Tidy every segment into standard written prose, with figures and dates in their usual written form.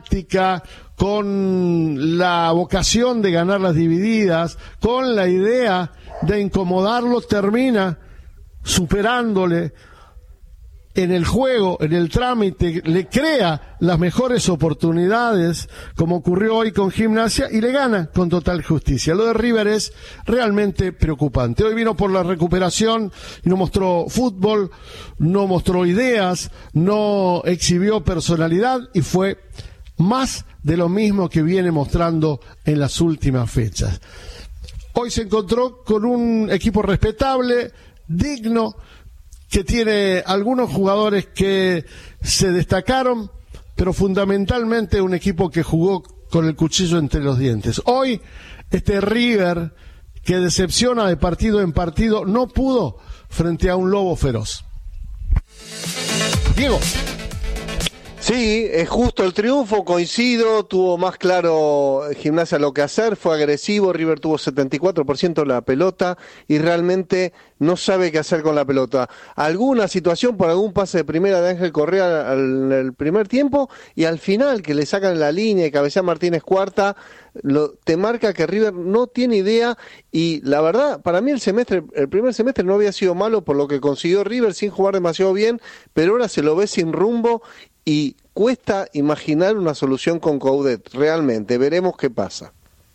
con la vocación de ganar las divididas, con la idea de incomodarlo, termina superándole en el juego, en el trámite, le crea las mejores oportunidades, como ocurrió hoy con Gimnasia, y le gana con total justicia. Lo de River es realmente preocupante. Hoy vino por la recuperación y no mostró fútbol, no mostró ideas, no exhibió personalidad y fue más de lo mismo que viene mostrando en las últimas fechas. Hoy se encontró con un equipo respetable, digno, que tiene algunos jugadores que se destacaron, pero fundamentalmente un equipo que jugó con el cuchillo entre los dientes. Hoy, este River, que decepciona de partido en partido, no pudo frente a un lobo feroz. Diego. Sí, es justo el triunfo, coincido, tuvo más claro Gimnasia lo que hacer, fue agresivo, River tuvo 74% de la pelota y realmente no sabe qué hacer con la pelota. Alguna situación por algún pase de primera de Ángel Correa en el primer tiempo y al final que le sacan la línea y cabecea Martínez Cuarta, te marca que River no tiene idea y la verdad, para mí el primer semestre no había sido malo por lo que consiguió River sin jugar demasiado bien, pero ahora se lo ve sin rumbo y cuesta imaginar una solución con Coudet, realmente, veremos qué pasa.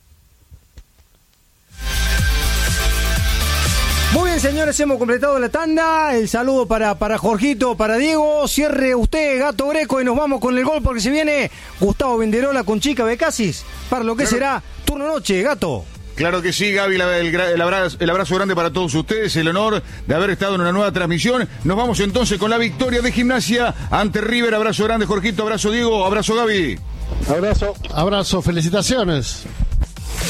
Muy bien, señores, hemos completado la tanda. El saludo para Jorgito, para Diego. Cierre usted, Gato Greco, y nos vamos con el gol porque se viene Gustavo Benderola con Chica Becasis para lo que será turno noche, Gato. Claro que sí, Gaby, el abrazo grande para todos ustedes, el honor de haber estado en una nueva transmisión. Nos vamos entonces con la victoria de Gimnasia ante River. Abrazo grande, Jorgito, abrazo Diego, abrazo Gaby. Abrazo. Abrazo, felicitaciones.